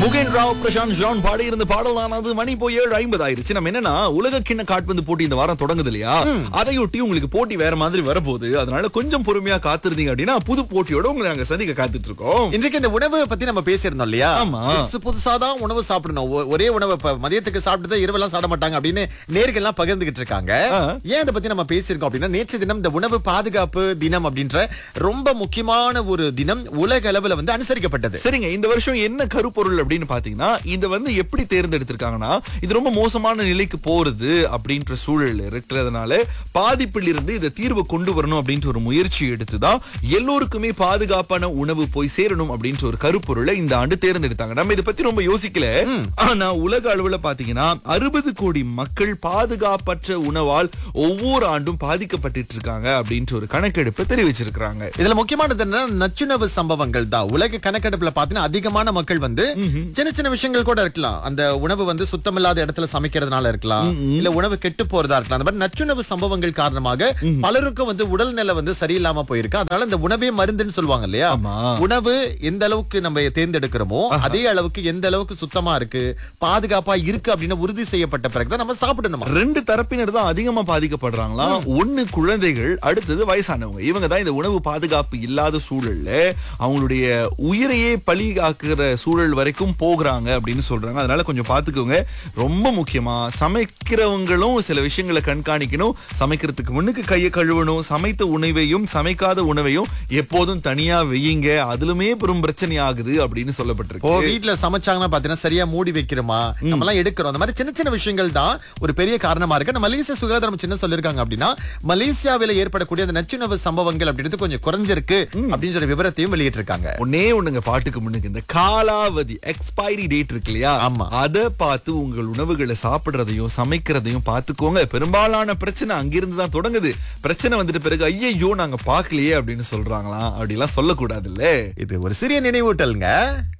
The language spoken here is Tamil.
முகேன் ராவ் பிரசாந்த் ஜான் பாடி இருந்த பாடலானது மணி போய் 7:50 ஆயிருச்சு. நம்ம என்னன்னா உலக கிண்ண கால்பந்து போட்டி இந்த வாரம் தொடங்குது இல்லையா, அதையொட்டி உங்களுக்கு போட்டி வேற மாதிரி வரப்போகுது. அதனால கொஞ்சம் பொறுமையா காத்திருந்தீங்க அப்படின்னா புது போட்டியோட உங்களை நாங்க சந்திக்க காத்துட்டு இருக்கோம். இன்றைக்கு இந்த உணவு பத்தி நம்ம பேசியிருந்தோம் இல்லையா? ஆமா. புதுசாதான் உணவு சாப்பிடணும், ஒரே உணவு மதியத்துக்கு சாப்பிட்டு இரவெல்லாம் சாப்பிட மாட்டாங்க அப்படின்னு நேர்கள் எல்லாம் பகிர்ந்துகிட்டு இருக்காங்க. ஏன் அதை பத்தி நம்ம பேசியிருக்கோம் அப்படின்னா, நேற்று தினம் இந்த உணவு பாதுகாப்பு தினம் அப்படின்ற ரொம்ப முக்கியமான ஒரு தினம் உலக அளவுல அனுசரிக்கப்பட்டது. சரிங்க, இந்த வருஷம் என்ன கருப்பொருள் அப்படின்னு பாத்தீங்கன்னா, இது எப்படி தேர்ந்தெடுத்திருக்காங்கன்னா, இது ரொம்ப மோசமான நிலைக்கு போறது அப்படின்ற சூழல் இருக்கிறதுனால பாதிப்பில் இருந்து இதை தீர்வு கொண்டு வரணும் அப்படின்ற ஒரு முயற்சி எடுத்துதான் எல்லோருக்குமே பாதுகாப்பான உணவு போய் சேரணும் அப்படின்ற ஒரு கருப்பொருளை இந்த ஆண்டு தேர்ந்தெடுத்தாங்க. நம்ம இதை பத்தி ரொம்ப யோசிக்கல, ஆனா உலக அளவுல பாத்தீங்கன்னா 60 கோடி மக்கள் பாதுகாப்பற்ற உணவால் ஒவ்வொரு ஆண்டும் பாதிக்கப்பட்டு இருக்காங்க அப்படின்ற ஒரு கணக்கெடுப்பு தெரிவிச்சிருக்காங்க. இதுல முக்கியமானது என்ன, நச்சுணவு சம்பவங்கள் தான். உலக கணக்கெடுப்புல பாத்தீங்கன்னா அதிகமான மக்கள் சின்ன சின்ன விஷயங்கள் கூட இருக்கலாம். அந்த உணவு சுத்தமில்லாத இடத்துல சமைக்கிறதுனால இருக்கலாம், இல்ல உணவு கெட்டு போறதா இருக்கலாம். அந்த மாதிரி நச்சுணவு சம்பவங்கள் காரணமாக பலருக்கும் உடல்நிலை சரியில்லாம போயிருக்கு. அதனால இந்த உணவே மருந்துன்னு சொல்லுவாங்க இல்லையா? உணவு எந்த அளவுக்கு நம்ம தேர்ந்தெடுக்கிறோமோ அதே அளவுக்கு எந்த அளவுக்கு சுத்தமா இருக்கு, பாதுகாப்பா இருக்கு அப்படின்னு உறுதி செய்யப்பட்ட பிறகுதான் நம்ம சாப்பிடணும். ரெண்டு தரப்பினர் தான் அதிகமா பாதிக்கப்படுறாங்களா. ஒண்ணு குழந்தைகள், அடுத்தது வயசானவங்க. இவங்க தான் இந்த உணவு பாதுகாப்பு இல்லாத சூழல்ல அவங்களுடைய உயிரையே பழி காக்குற சூழல் வரைக்கும் போகிறாங்க அப்படின்னு சொல்றாங்க. அதனால கொஞ்சம் பாத்துக்கோங்க. ரொம்ப முக்கியமா சமைக்கிறவங்களும் சில விஷயங்களை கண்காணிக்கணும். சமைக்கிறதுக்கு முன்னுக்கு கையை கழுவணும். சமைத்த உணவையும் சமைக்காத உணவையும் எப்போதும் தனியா வையுங்க. அதுலுமே பெரும் பிரச்சனை ஆகுது அப்படின்னு சொல்லப்பட்டிருக்கு. வீட்டுல சமைச்சாங்கன்னா பாத்தீங்கன்னா சரியா மூடி வைக்கிறோமா, நம்ம எல்லாம் எடுக்கிறோம். அந்த மாதிரி சின்ன சின்ன விஷயங்கள் தான் ஒரு பெரிய காரணமா இருக்கு. மலேசிய சுகாதாரம் சின்ன சொல்லிருக்காங்க அப்படின்னா, மலேசியாவில ஏற்படக்கூடிய அந்த நச்சுணவு சம்பவங்கள் அப்படின்றது கொஞ்சம் குறைஞ்சிருக்கு அப்படின்ற விவரத்தையும் வெளியிட்டு இருக்காங்க. ஒண்ணுங்க பாட்டுக்கு முன்னுக்கு இந்த காலாவதி எக்ஸ்பைரி டேட் இருக்கு இல்லையா, அதை பார்த்து உங்கள் உணவுகளை சாப்பிடுறதையும் சமைக்கிறதையும் பார்த்துக்கோங்க. பெரும்பாலான பிரச்சனை அங்கிருந்து தான் தொடங்குது. பிரச்சனை வந்துட்டு பிறகு ஐயோ நாங்க பாக்கலையே அப்படின்னு சொல்றாங்களாம். அப்படிலாம் சொல்லக்கூடாது இல்ல. இது ஒரு சிறிய நினைவூட்டலுங்க.